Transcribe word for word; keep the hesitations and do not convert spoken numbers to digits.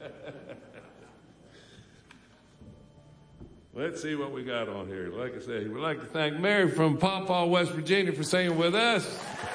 Let's see what we got on here. Like I said, we'd like to thank Mary from Paw Paw, West Virginia for singing with us.